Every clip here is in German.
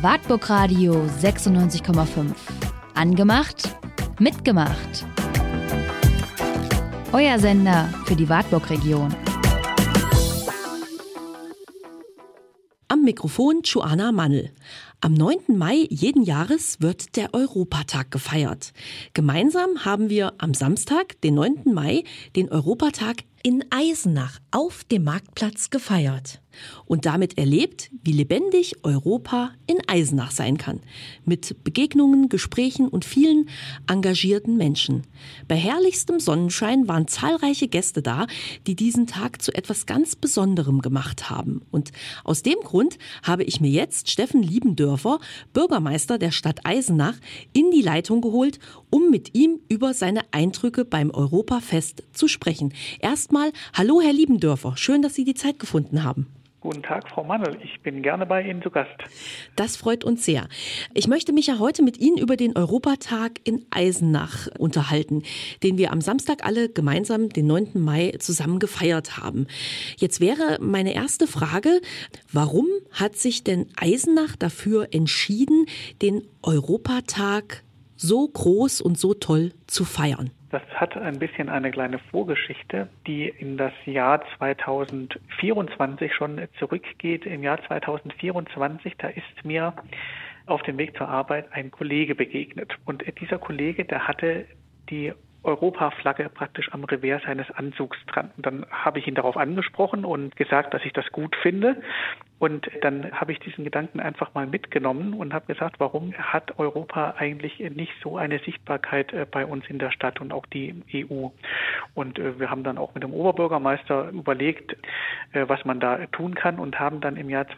Wartburg Radio 96,5. Angemacht, mitgemacht. Euer Sender für die Wartburg-Region. Am Mikrofon Joanna Mannl. Am 9. Mai jeden Jahres wird der Europatag gefeiert. Gemeinsam haben wir am Samstag, den 9. Mai, den Europatag in Eisenach auf dem Marktplatz gefeiert und damit erlebt, wie lebendig Europa in Eisenach sein kann. Mit Begegnungen, Gesprächen und vielen engagierten Menschen. Bei herrlichstem Sonnenschein waren zahlreiche Gäste da, die diesen Tag zu etwas ganz Besonderem gemacht haben. Und aus dem Grund habe ich mir jetzt Steffen Liebendörfer, Bürgermeister der Stadt Eisenach, in die Leitung geholt, um mit ihm über seine Eindrücke beim Europafest zu sprechen. Erstmal, hallo Herr Liebendörfer, schön, dass Sie die Zeit gefunden haben. Guten Tag, Frau Mannl. Ich bin gerne bei Ihnen zu Gast. Das freut uns sehr. Ich möchte mich ja heute mit Ihnen über den Europatag in Eisenach unterhalten, den wir am Samstag alle gemeinsam den 9. Mai zusammen gefeiert haben. Jetzt wäre meine erste Frage, warum hat sich denn Eisenach dafür entschieden, den Europatag so groß und so toll zu feiern? Das hat ein bisschen eine kleine Vorgeschichte, die in das Jahr 2024 schon zurückgeht. Im Jahr 2024, da ist mir auf dem Weg zur Arbeit ein Kollege begegnet. Und dieser Kollege, der hatte die Europaflagge praktisch am Revers seines Anzugs dran. Und dann habe ich ihn darauf angesprochen und gesagt, dass ich das gut finde. Und dann habe ich diesen Gedanken einfach mal mitgenommen und habe gesagt, warum hat Europa eigentlich nicht so eine Sichtbarkeit bei uns in der Stadt und auch die EU? Und wir haben dann auch mit dem Oberbürgermeister überlegt, was man da tun kann und haben dann im Jahr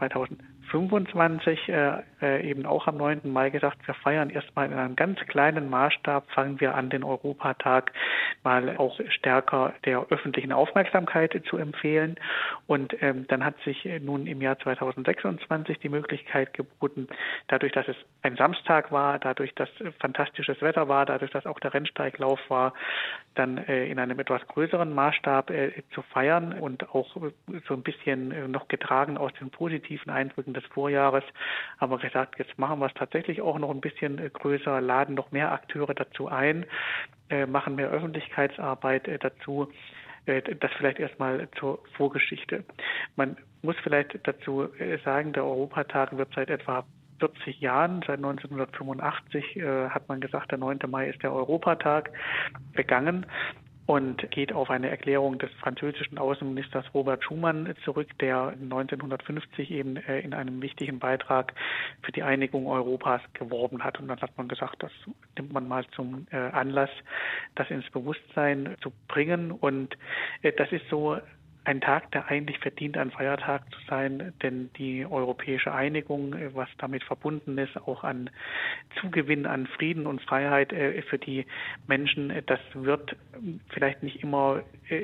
2025 eben auch am 9. Mai gesagt, wir feiern erstmal in einem ganz kleinen Maßstab, fangen wir an, den Europatag mal auch stärker der öffentlichen Aufmerksamkeit zu empfehlen. Und dann hat sich nun im Jahr 2026 die Möglichkeit geboten, dadurch, dass es ein Samstag war, dadurch, dass fantastisches Wetter war, dadurch, dass auch der Rennsteiglauf war, dann in einem etwas größeren Maßstab zu feiern und auch so ein bisschen noch getragen aus den positiven Eindrücken des Vorjahres, haben wir gesagt, jetzt machen wir es tatsächlich auch noch ein bisschen größer, laden noch mehr Akteure dazu ein, machen mehr Öffentlichkeitsarbeit dazu. Das vielleicht erstmal zur Vorgeschichte. Man muss vielleicht dazu sagen, der Europatag wird seit etwa 40 Jahren, seit 1985 hat man gesagt, der 9. Mai ist der Europatag, begangen und geht auf eine Erklärung des französischen Außenministers Robert Schuman zurück, der 1950 eben in einem wichtigen Beitrag für die Einigung Europas geworben hat. Und dann hat man gesagt, das nimmt man mal zum Anlass, das ins Bewusstsein zu bringen. Und das ist so ein Tag, der eigentlich verdient, ein Feiertag zu sein, denn die europäische Einigung, was damit verbunden ist, auch an Zugewinn, an Frieden und Freiheit für die Menschen, das wird vielleicht nicht immer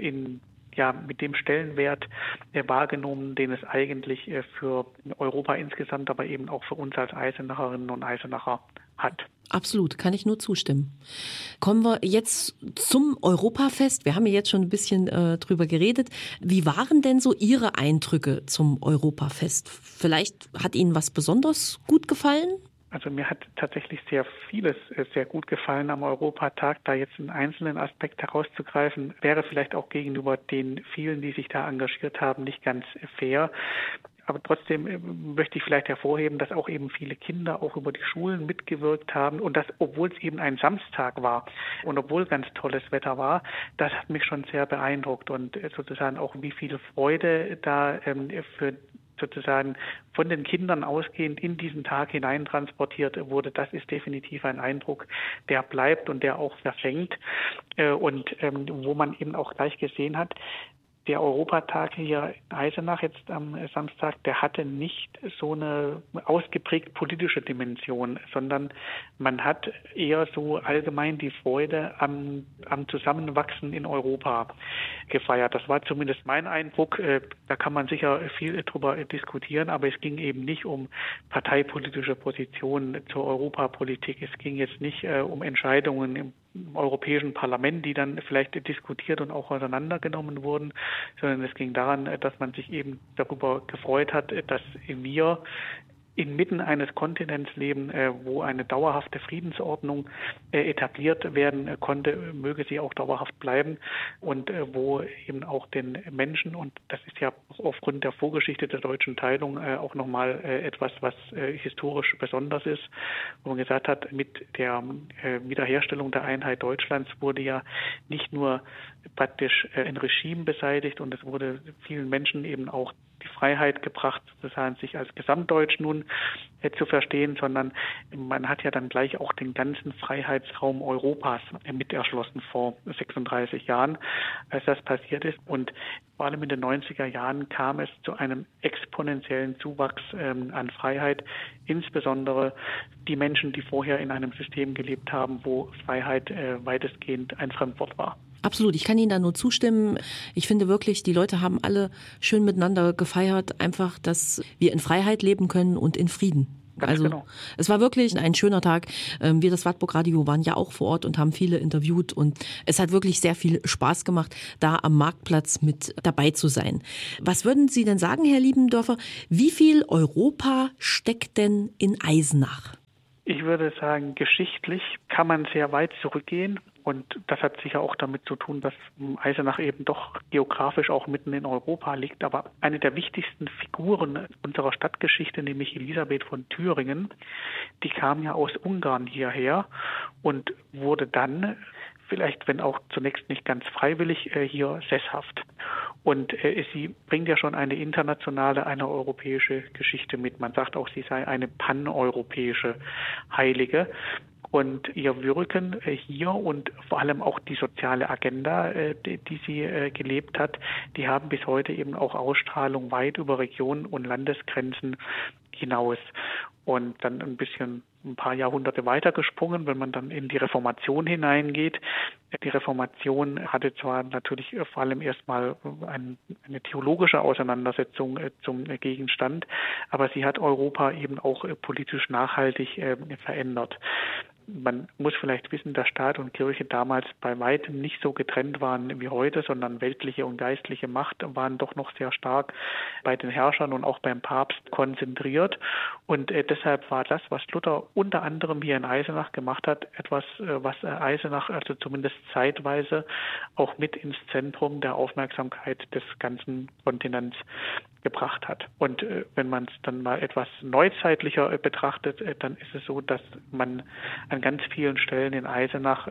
mit dem Stellenwert wahrgenommen, den es eigentlich für Europa insgesamt, aber eben auch für uns als Eisenacherinnen und Eisenacher hat. Absolut, kann ich nur zustimmen. Kommen wir jetzt zum Europafest. Wir haben ja jetzt schon ein bisschen drüber geredet. Wie waren denn so Ihre Eindrücke zum Europafest? Vielleicht hat Ihnen was besonders gut gefallen? Also mir hat tatsächlich sehr vieles sehr gut gefallen am Europatag. Da jetzt einen einzelnen Aspekt herauszugreifen, wäre vielleicht auch gegenüber den vielen, die sich da engagiert haben, nicht ganz fair. Aber trotzdem möchte ich vielleicht hervorheben, dass auch eben viele Kinder auch über die Schulen mitgewirkt haben und das, obwohl es eben ein Samstag war und obwohl ganz tolles Wetter war, das hat mich schon sehr beeindruckt und sozusagen auch wie viel Freude da für sozusagen von den Kindern ausgehend in diesen Tag hineintransportiert wurde, das ist definitiv ein Eindruck, der bleibt und der auch verfängt und wo man eben auch gleich gesehen hat, der Europatag hier in Eisenach jetzt am Samstag, der hatte nicht so eine ausgeprägt politische Dimension, sondern man hat eher so allgemein die Freude am Zusammenwachsen in Europa gefeiert. Das war zumindest mein Eindruck. Da kann man sicher viel drüber diskutieren, aber es ging eben nicht um parteipolitische Positionen zur Europapolitik. Es ging jetzt nicht um Entscheidungen im Europäischen Parlament, die dann vielleicht diskutiert und auch auseinandergenommen wurden, sondern es ging daran, dass man sich eben darüber gefreut hat, dass wir inmitten eines Kontinents leben, wo eine dauerhafte Friedensordnung etabliert werden konnte, möge sie auch dauerhaft bleiben und wo eben auch den Menschen, und das ist ja aufgrund der Vorgeschichte der deutschen Teilung auch nochmal etwas, was historisch besonders ist, wo man gesagt hat, mit der Wiederherstellung der Einheit Deutschlands wurde ja nicht nur praktisch ein Regime beseitigt und es wurde vielen Menschen eben auch die Freiheit gebracht, sozusagen sich als Gesamtdeutsch nun zu verstehen, sondern man hat ja dann gleich auch den ganzen Freiheitsraum Europas mit erschlossen vor 36 Jahren, als das passiert ist. Und vor allem in den 90er Jahren kam es zu einem exponentiellen Zuwachs an Freiheit, insbesondere die Menschen, die vorher in einem System gelebt haben, wo Freiheit weitestgehend ein Fremdwort war. Absolut, ich kann Ihnen da nur zustimmen. Ich finde wirklich, die Leute haben alle schön miteinander gefeiert, einfach, dass wir in Freiheit leben können und in Frieden. Also genau. Es war wirklich ein schöner Tag. Wir, das Wartburg Radio, waren ja auch vor Ort und haben viele interviewt und es hat wirklich sehr viel Spaß gemacht, da am Marktplatz mit dabei zu sein. Was würden Sie denn sagen, Herr Liebendörfer, wie viel Europa steckt denn in Eisenach? Ich würde sagen, geschichtlich kann man sehr weit zurückgehen. Und das hat sicher auch damit zu tun, dass Eisenach eben doch geografisch auch mitten in Europa liegt. Aber eine der wichtigsten Figuren unserer Stadtgeschichte, nämlich Elisabeth von Thüringen, die kam ja aus Ungarn hierher und wurde dann, vielleicht wenn auch zunächst nicht ganz freiwillig, hier sesshaft. Und sie bringt ja schon eine internationale, eine europäische Geschichte mit. Man sagt auch, sie sei eine paneuropäische Heilige. Und ihr Wirken hier und vor allem auch die soziale Agenda, die sie gelebt hat, die haben bis heute eben auch Ausstrahlung weit über Regionen und Landesgrenzen hinaus. Und dann ein paar Jahrhunderte weitergesprungen, wenn man dann in die Reformation hineingeht. Die Reformation hatte zwar natürlich vor allem erstmal eine theologische Auseinandersetzung zum Gegenstand, aber sie hat Europa eben auch politisch nachhaltig verändert. Man muss vielleicht wissen, dass Staat und Kirche damals bei weitem nicht so getrennt waren wie heute, sondern weltliche und geistliche Macht waren doch noch sehr stark bei den Herrschern und auch beim Papst konzentriert. Und deshalb war das, was Luther unter anderem hier in Eisenach gemacht hat, etwas, was Eisenach also zumindest zeitweise auch mit ins Zentrum der Aufmerksamkeit des ganzen Kontinents gebracht hat. Und wenn man es dann mal etwas neuzeitlicher betrachtet, dann ist es so, dass man an ganz vielen Stellen in Eisenach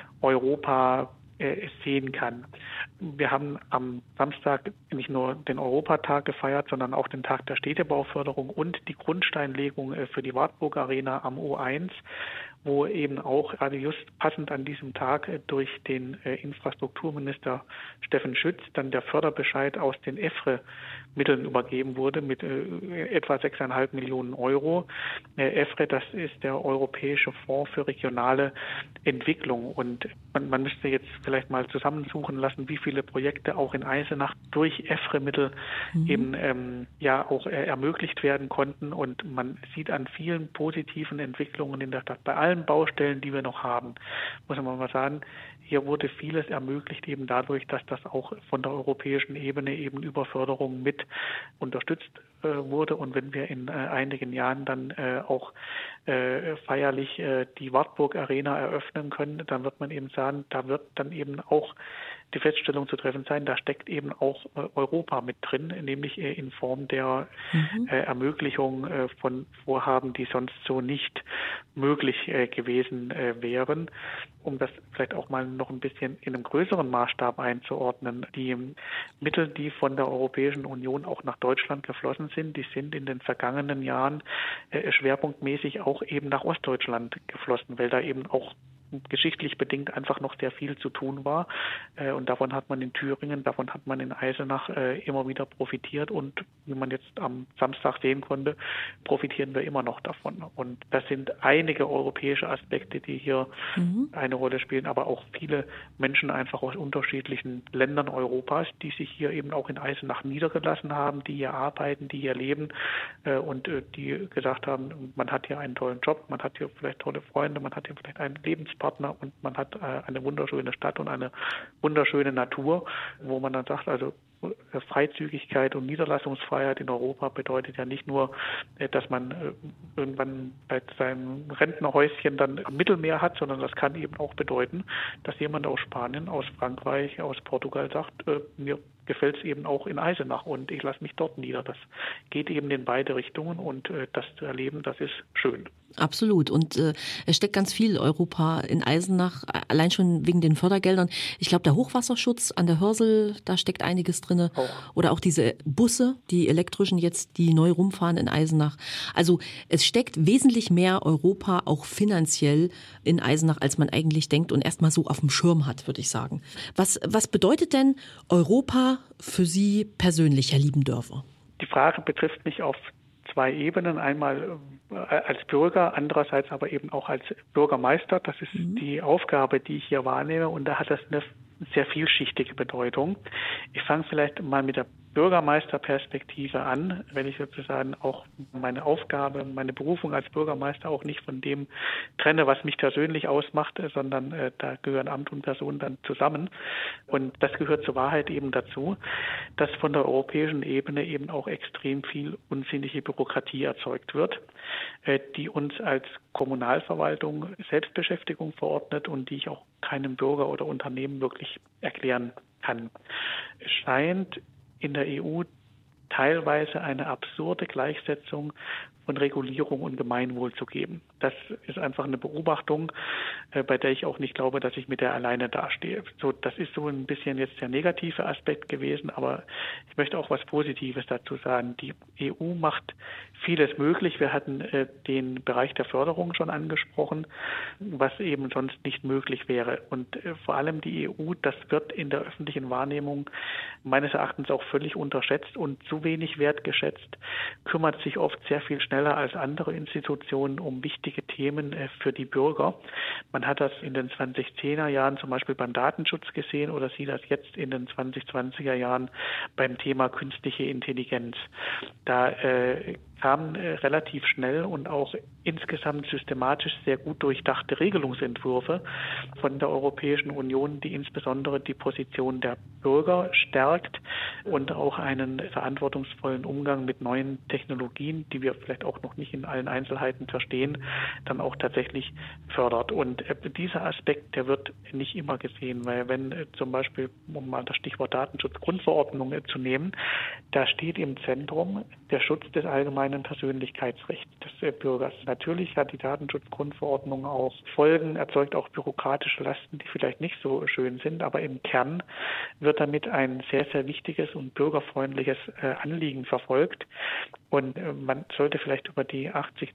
Europa sehen kann. Wir haben am Samstag nicht nur den Europatag gefeiert, sondern auch den Tag der Städtebauförderung und die Grundsteinlegung für die Wartburg Arena am O1, wo eben auch gerade just passend an diesem Tag durch den Infrastrukturminister Steffen Schütz dann der Förderbescheid aus den EFRE-Mitteln übergeben wurde mit etwa 6,5 Millionen Euro. EFRE, das ist der Europäische Fonds für regionale Entwicklung. Und man müsste jetzt vielleicht mal zusammensuchen lassen, wie viele Projekte auch in Eisenach durch EFRE-Mittel eben auch ermöglicht werden konnten. Und man sieht an vielen positiven Entwicklungen in der Stadt, bei allen Baustellen, die wir noch haben, muss man mal sagen, hier wurde vieles ermöglicht eben dadurch, dass das auch von der europäischen Ebene eben über Förderung mit unterstützt wurde. Und wenn wir in einigen Jahren dann auch feierlich die Wartburg Arena eröffnen können, dann wird man eben sagen, da wird dann eben auch die Feststellung zu treffen sein, da steckt eben auch Europa mit drin, nämlich in Form der Ermöglichung von Vorhaben, die sonst so nicht möglich gewesen wären. Um das vielleicht auch mal noch ein bisschen in einem größeren Maßstab einzuordnen. Die Mittel, die von der Europäischen Union auch nach Deutschland geflossen sind, die sind in den vergangenen Jahren schwerpunktmäßig auch eben nach Ostdeutschland geflossen, weil da eben auch geschichtlich bedingt einfach noch sehr viel zu tun war. Und davon hat man in Thüringen, davon hat man in Eisenach immer wieder profitiert. Und wie man jetzt am Samstag sehen konnte, profitieren wir immer noch davon. Und das sind einige europäische Aspekte, die hier eine Rolle spielen, aber auch viele Menschen einfach aus unterschiedlichen Ländern Europas, die sich hier eben auch in Eisenach niedergelassen haben, die hier arbeiten, die hier leben und die gesagt haben, man hat hier einen tollen Job, man hat hier vielleicht tolle Freunde, man hat hier vielleicht einen Lebenspartner und man hat eine wunderschöne Stadt und eine wunderschöne Natur, wo man dann sagt, also Freizügigkeit und Niederlassungsfreiheit in Europa bedeutet ja nicht nur, dass man irgendwann bei seinem Rentnerhäuschen dann am Mittelmeer hat, sondern das kann eben auch bedeuten, dass jemand aus Spanien, aus Frankreich, aus Portugal sagt, mir gefällt es eben auch in Eisenach und ich lasse mich dort nieder. Das geht eben in beide Richtungen und das zu erleben, das ist schön. Absolut. Und es steckt ganz viel Europa in Eisenach, allein schon wegen den Fördergeldern. Ich glaube, der Hochwasserschutz an der Hörsel, da steckt einiges drin. Oder auch diese Busse, die elektrischen jetzt, die neu rumfahren in Eisenach. Also es steckt wesentlich mehr Europa auch finanziell in Eisenach, als man eigentlich denkt und erstmal so auf dem Schirm hat, würde ich sagen. Was bedeutet denn Europa für Sie persönlich, Herr Liebendörfer? Die Frage betrifft mich auf zwei Ebenen. Einmal als Bürger, andererseits aber eben auch als Bürgermeister. Das ist die Aufgabe, die ich hier wahrnehme und da hat das eine sehr vielschichtige Bedeutung. Ich fange vielleicht mal mit der Bürgermeisterperspektive an, wenn ich sozusagen auch meine Aufgabe, meine Berufung als Bürgermeister auch nicht von dem trenne, was mich persönlich ausmacht, sondern da gehören Amt und Person dann zusammen. Und das gehört zur Wahrheit eben dazu, dass von der europäischen Ebene eben auch extrem viel unsinnige Bürokratie erzeugt wird, die uns als Kommunalverwaltung Selbstbeschäftigung verordnet und die ich auch keinem Bürger oder Unternehmen wirklich erklären kann. Es scheint in der EU teilweise eine absurde Gleichsetzung von Regulierung und Gemeinwohl zu geben. Das ist einfach eine Beobachtung, bei der ich auch nicht glaube, dass ich mit der alleine dastehe. So, das ist so ein bisschen jetzt der negative Aspekt gewesen, aber ich möchte auch was Positives dazu sagen. Die EU macht vieles möglich. Wir hatten den Bereich der Förderung schon angesprochen, was eben sonst nicht möglich wäre. Und vor allem die EU, das wird in der öffentlichen Wahrnehmung meines Erachtens auch völlig unterschätzt und zu wenig wertgeschätzt, kümmert sich oft sehr viel schneller als andere Institutionen um wichtige Themen für die Bürger. Man hat das in den 2010er Jahren zum Beispiel beim Datenschutz gesehen oder sieht das jetzt in den 2020er Jahren beim Thema künstliche Intelligenz. Da kamen relativ schnell und auch insgesamt systematisch sehr gut durchdachte Regelungsentwürfe von der Europäischen Union, die insbesondere die Position der Bürger stärkt und auch einen verantwortungsvollen Umgang mit neuen Technologien, die wir vielleicht auch noch nicht in allen Einzelheiten verstehen, dann auch tatsächlich fördert. Und dieser Aspekt, der wird nicht immer gesehen, weil wenn zum Beispiel, um mal das Stichwort Datenschutzgrundverordnung zu nehmen, da steht im Zentrum der Schutz des allgemeinen Persönlichkeitsrechts des Bürgers. Natürlich hat die Datenschutzgrundverordnung auch Folgen, erzeugt auch bürokratische Lasten, die vielleicht nicht so schön sind, aber im Kern wird damit ein sehr, sehr wichtiges und bürgerfreundliches Anliegen verfolgt. Und man sollte vielleicht über die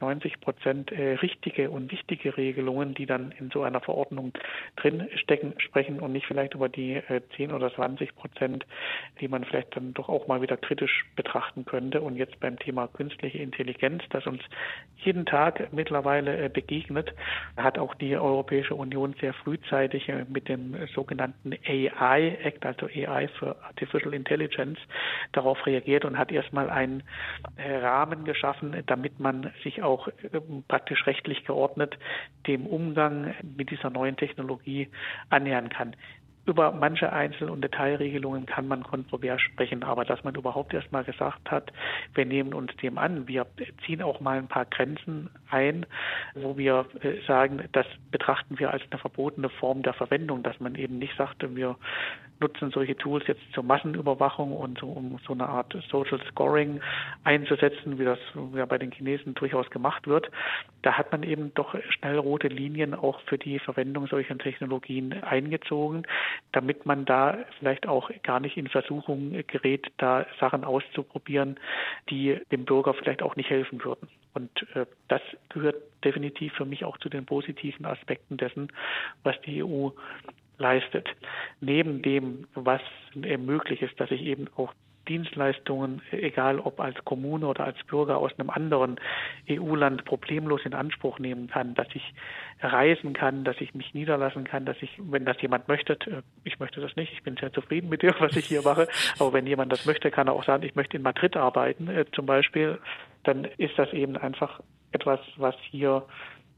80-90% richtige und wichtige Regelungen, die dann in so einer Verordnung drin stecken, sprechen und nicht vielleicht über die 10 oder 20%, die man vielleicht dann doch auch mal wieder kritisch betrachten könnte. Und jetzt beim Thema künstliche Intelligenz, das uns jeden Tag mittlerweile begegnet, hat auch die Europäische Union sehr frühzeitig mit dem sogenannten AI Act, also AI für Artificial Intelligence, darauf reagiert und hat erstmal einen Rahmen geschaffen, damit man sich auch praktisch rechtlich geordnet dem Umgang mit dieser neuen Technologie annähern kann. Über manche Einzel- und Detailregelungen kann man kontrovers sprechen, aber dass man überhaupt erstmal gesagt hat, wir nehmen uns dem an, wir ziehen auch mal ein paar Grenzen ein, wo wir sagen, das betrachten wir als eine verbotene Form der Verwendung, dass man eben nicht sagte, wir nutzen solche Tools jetzt zur Massenüberwachung und so, um so eine Art Social Scoring einzusetzen, wie das ja bei den Chinesen durchaus gemacht wird. Da hat man eben doch schnell rote Linien auch für die Verwendung solcher Technologien eingezogen, damit man da vielleicht auch gar nicht in Versuchung gerät, da Sachen auszuprobieren, die dem Bürger vielleicht auch nicht helfen würden. Und das gehört definitiv für mich auch zu den positiven Aspekten dessen, was die EU leistet. Neben dem, was möglich ist, dass ich eben auch Dienstleistungen, egal ob als Kommune oder als Bürger aus einem anderen EU-Land problemlos in Anspruch nehmen kann, dass ich reisen kann, dass ich mich niederlassen kann, dass ich, wenn das jemand möchte, ich möchte das nicht, ich bin sehr zufrieden mit dem, was ich hier mache, aber wenn jemand das möchte, kann er auch sagen, ich möchte in Madrid arbeiten zum Beispiel, dann ist das eben einfach etwas, was hier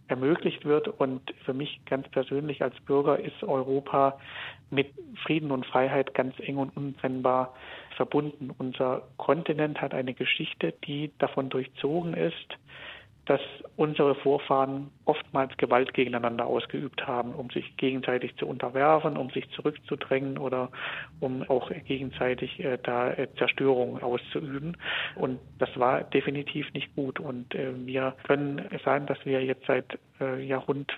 ermöglicht wird. Und für mich ganz persönlich als Bürger ist Europa mit Frieden und Freiheit ganz eng und untrennbar verbunden. Unser Kontinent hat eine Geschichte, die davon durchzogen ist, dass unsere Vorfahren oftmals Gewalt gegeneinander ausgeübt haben, um sich gegenseitig zu unterwerfen, um sich zurückzudrängen oder um auch gegenseitig Zerstörung auszuüben. Und das war definitiv nicht gut. Und wir können sagen, dass wir jetzt seit rund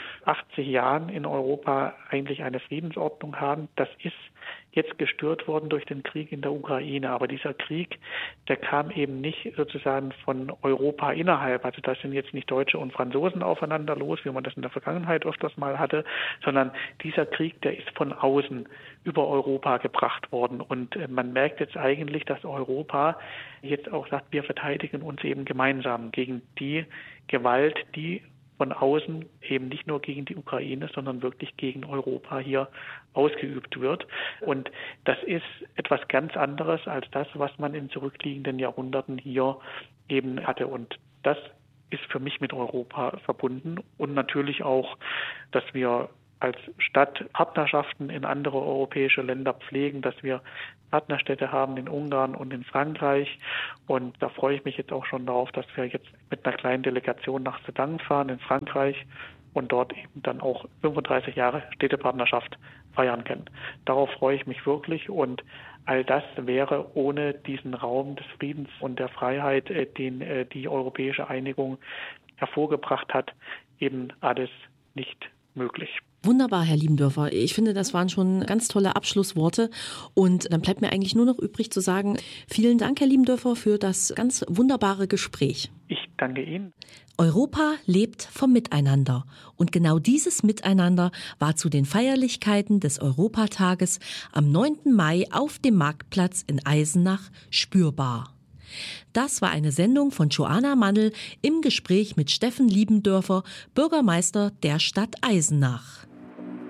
80 Jahren in Europa eigentlich eine Friedensordnung haben. Das ist jetzt gestört worden durch den Krieg in der Ukraine. Aber dieser Krieg, der kam eben nicht sozusagen von Europa innerhalb. Also da sind jetzt nicht Deutsche und Franzosen aufeinander los, wie man das in der Vergangenheit öfters mal hatte, sondern dieser Krieg, der ist von außen über Europa gebracht worden. Und man merkt jetzt eigentlich, dass Europa jetzt auch sagt, wir verteidigen uns eben gemeinsam gegen die Gewalt, die von außen eben nicht nur gegen die Ukraine, sondern wirklich gegen Europa hier ausgeübt wird. Und das ist etwas ganz anderes als das, was man in zurückliegenden Jahrhunderten hier eben hatte. Und das ist für mich mit Europa verbunden. Und natürlich auch, dass wir als Stadt Partnerschaften in andere europäische Länder pflegen, dass wir Partnerstädte haben in Ungarn und in Frankreich. Und da freue ich mich jetzt auch schon darauf, dass wir jetzt mit einer kleinen Delegation nach Sedan fahren in Frankreich und dort eben dann auch 35 Jahre Städtepartnerschaft feiern können. Darauf freue ich mich wirklich und all das wäre ohne diesen Raum des Friedens und der Freiheit, den die europäische Einigung hervorgebracht hat, eben alles nicht möglich. Wunderbar, Herr Liebendörfer. Ich finde, das waren schon ganz tolle Abschlussworte. Und dann bleibt mir eigentlich nur noch übrig zu sagen, vielen Dank, Herr Liebendörfer, für das ganz wunderbare Gespräch. Ich danke Ihnen. Europa lebt vom Miteinander. Und genau dieses Miteinander war zu den Feierlichkeiten des Europatages am 9. Mai auf dem Marktplatz in Eisenach spürbar. Das war eine Sendung von Joanna Mannl im Gespräch mit Steffen Liebendörfer, Bürgermeister der Stadt Eisenach.